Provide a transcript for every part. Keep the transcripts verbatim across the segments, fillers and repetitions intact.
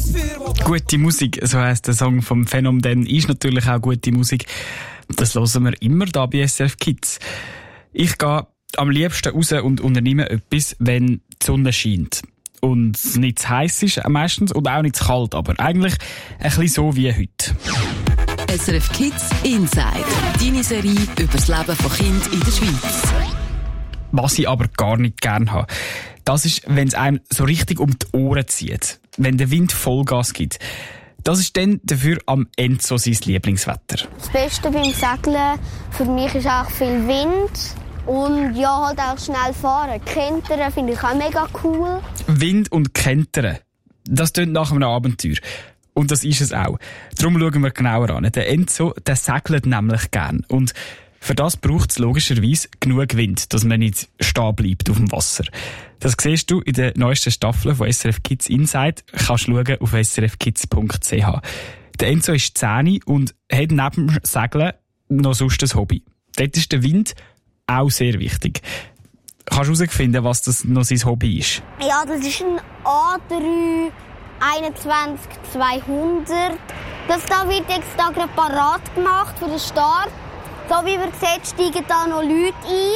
Gute Musik, so heisst der Song vom Phänomen, ist natürlich auch gute Musik. Das hören wir immer da bei S R F Kids. Ich gehe am liebsten raus und unternehme etwas, wenn die Sonne scheint. Und es nicht zu heiß ist meistens und auch nicht zu kalt, aber eigentlich ein bisschen so wie heute. S R F Kids Inside. Deine Serie über das Leben von Kindern in der Schweiz. Was ich aber gar nicht gerne habe, das ist, wenn es einem so richtig um die Ohren zieht. Wenn der Wind Vollgas gibt. Das ist dann dafür am Enzo sein Lieblingswetter. Das Beste beim Segeln für mich ist auch viel Wind. Und ja, halt auch schnell fahren. Kentern finde ich auch mega cool. Wind und Kentern. Das klingt nach einem Abenteuer. Und das ist es auch. Darum schauen wir genauer an. Der Enzo, der segelt nämlich gern. Und für das braucht es logischerweise genug Wind, dass man nicht stehen bleibt auf dem Wasser. Das siehst du in der neuesten Staffel von S R F Kids Inside. Kannst du schauen auf s r f kids punkt c h. Der Enzo ist zehn und hat neben dem Segeln noch sonst ein Hobby. Dort ist der Wind auch sehr wichtig. Kannst du herausfinden, was das noch sein Hobby ist? Ja, das ist ein A drei einundzwanzig zweihundert. Das da wird jetzt da gerade parat gemacht für den Start. So wie man sieht, steigen da noch Leute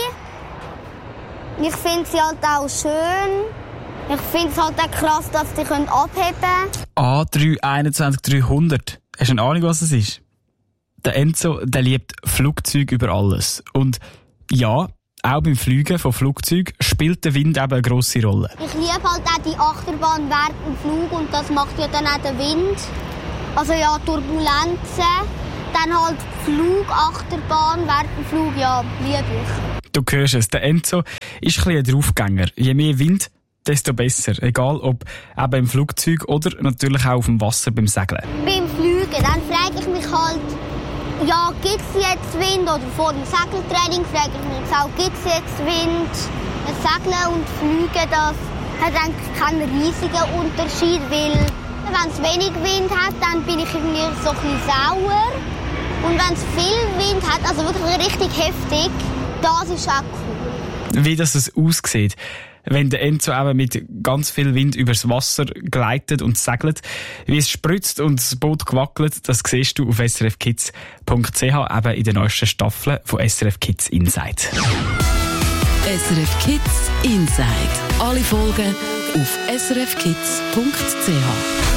ein. Ich finde sie halt auch schön. Ich finde es halt auch krass, dass sie abheben können. A drei einundzwanzig dreihundert. Hast du eine Ahnung, was es ist? Der Enzo, der liebt Flugzeuge über alles. Und ja, auch beim Fliegen von Flugzeugen spielt der Wind eben eine grosse Rolle. Ich liebe halt auch die Achterbahn während dem Flug und das macht ja dann auch den Wind. Also ja, Turbulenzen. Dann halt Flugachterbahn während dem Flug, ja, liebe ich. Du hörst es, der Enzo ist ein bisschen ein Draufgänger. Je mehr Wind, desto besser. Egal ob eben im Flugzeug oder natürlich auch auf dem Wasser beim Segeln. Beim Fliegen, dann frage ich mich halt, ja, gibt es jetzt Wind? Oder vor dem Segeltraining frage ich mich jetzt auch, gibt es jetzt Wind? Das Segeln und Fliegen, das hat eigentlich keinen riesigen Unterschied, weil wenn es wenig Wind hat, dann bin ich irgendwie so ein bisschen sauer. Und wenn es viel Wind hat, also wirklich richtig heftig, das ist auch cool. Wie das es aussieht, wenn der Enzo eben mit ganz viel Wind übers Wasser gleitet und segelt, wie es spritzt und das Boot gewackelt, das siehst du auf s r f kids punkt c h, eben in der neuesten Staffel von S R F Kids Inside. S R F Kids Inside. Alle Folgen auf s r f kids punkt c h.